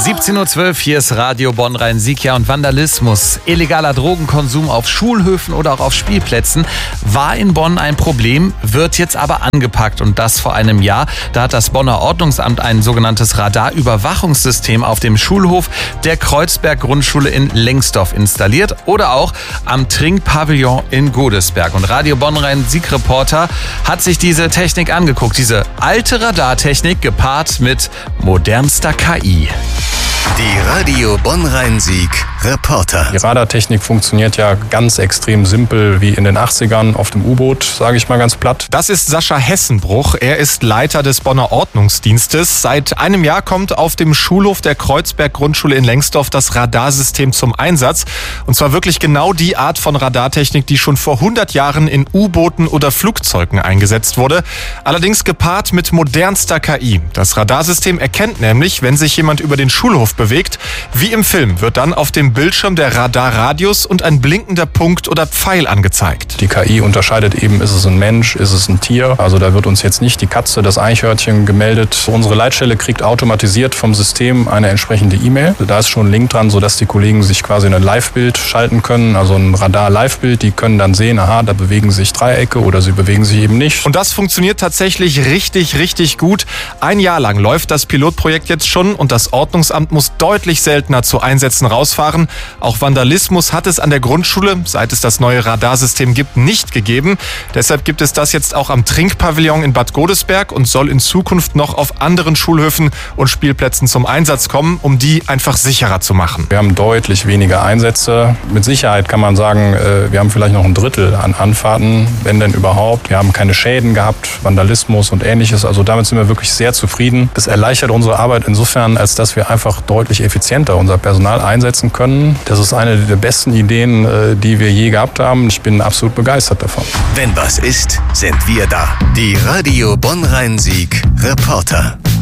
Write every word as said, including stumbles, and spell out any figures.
siebzehn Uhr zwölf, hier ist Radio Bonn-Rhein-Sieg. Ja, und Vandalismus, illegaler Drogenkonsum auf Schulhöfen oder auch auf Spielplätzen war in Bonn ein Problem, wird jetzt aber angepackt. Und das vor einem Jahr. Da hat das Bonner Ordnungsamt ein sogenanntes Radarüberwachungssystem auf dem Schulhof der Kreuzberg-Grundschule in Lengsdorf installiert oder auch am Trinkpavillon in Godesberg. Und Radio Bonn-Rhein-Sieg-Reporter hat sich diese Technik angeguckt. Diese alte Radartechnik gepaart mit modernster K I. Die Radio Bonn-Rhein-Sieg Reporter. Die Radartechnik funktioniert ja ganz extrem simpel wie in den achtzigern auf dem U-Boot, sage ich mal ganz platt. Das ist Sascha Hessenbruch. Er ist Leiter des Bonner Ordnungsdienstes. Seit einem Jahr kommt auf dem Schulhof der Kreuzberg-Grundschule in Lengsdorf das Radarsystem zum Einsatz. Und zwar wirklich genau die Art von Radartechnik, die schon vor hundert Jahren in U-Booten oder Flugzeugen eingesetzt wurde. Allerdings gepaart mit modernster K I. Das Radarsystem erkennt nämlich, wenn sich jemand über den Schulhof bewegt. Wie im Film wird dann auf dem Bildschirm der Radarradius und ein blinkender Punkt oder Pfeil angezeigt. Die K I unterscheidet eben, ist es ein Mensch, ist es ein Tier. Also da wird uns jetzt nicht die Katze, das Eichhörnchen gemeldet. Unsere Leitstelle kriegt automatisiert vom System eine entsprechende E-Mail. Da ist schon ein Link dran, sodass die Kollegen sich quasi ein Live-Bild schalten können, also ein Radar-Live-Bild. Die können dann sehen, aha, da bewegen sich Dreiecke oder sie bewegen sich eben nicht. Und das funktioniert tatsächlich richtig, richtig gut. Ein Jahr lang läuft das Pilotprojekt jetzt schon und das Ordnungsamt muss deutlich seltener zu Einsätzen rausfahren. Auch Vandalismus hat es an der Grundschule, seit es das neue Radarsystem gibt, nicht gegeben. Deshalb gibt es das jetzt auch am Trinkpavillon in Bad Godesberg und soll in Zukunft noch auf anderen Schulhöfen und Spielplätzen zum Einsatz kommen, um die einfach sicherer zu machen. Wir haben deutlich weniger Einsätze. Mit Sicherheit kann man sagen, wir haben vielleicht noch ein Drittel an Anfahrten, wenn denn überhaupt. Wir haben keine Schäden gehabt, Vandalismus und Ähnliches. Also damit sind wir wirklich sehr zufrieden. Das erleichtert unsere Arbeit insofern, als dass wir einfach deutlich effizienter unser Personal einsetzen können. Das ist eine der besten Ideen, die wir je gehabt haben. Ich bin absolut begeistert davon. Wenn was ist, sind wir da. Die Radio Bonn-Rhein-Sieg Reporter.